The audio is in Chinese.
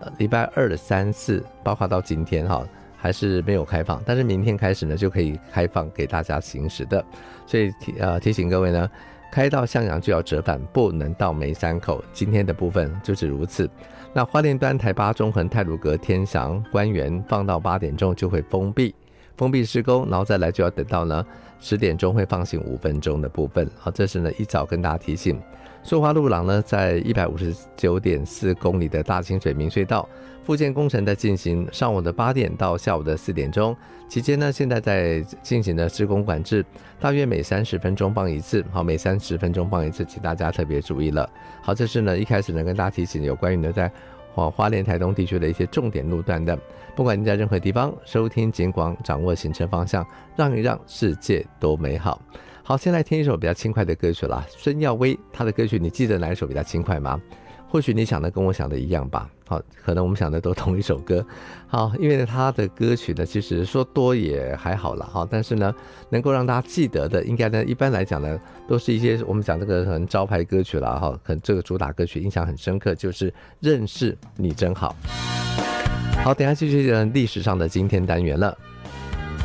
礼拜2、3、4，包括到今天哈，还是没有开放，但是明天开始呢就可以开放给大家行驶的。所以提醒各位呢，开到向阳就要折返，不能到梅山口。今天的部分就是如此。那花莲端台八、中横、太鲁阁、天祥、官园放到8点钟就会封闭施工，然后再来就要等到呢10点钟会放行5分钟的部分。好，这是呢一早跟大家提醒。苏花路廊呢，在 159.4 公里的大清水明隧道复建工程在进行，上午的8点到下午的4点钟期间呢，现在在进行的施工管制，大约每30分钟放一次。好，每30分钟放一次，请大家特别注意了。好，这是呢一开始呢跟大家提醒有关于呢在花莲台东地区的一些重点路段的，不管你在任何地方收听警广，掌握行车方向，让一让，世界多美好。好，先来听一首比较轻快的歌曲啦。孙耀威他的歌曲，你记得哪一首比较轻快吗？或许你想的跟我想的一样吧。好，可能我们想的都同一首歌。好，因为他的歌曲呢，其实说多也还好啦。好，但是呢，能够让大家记得的，应该呢，一般来讲呢，都是一些我们讲这个很招牌歌曲啦。哈，可能这个主打歌曲印象很深刻，就是认识你真好。好，等一下继续历史上的今天单元了。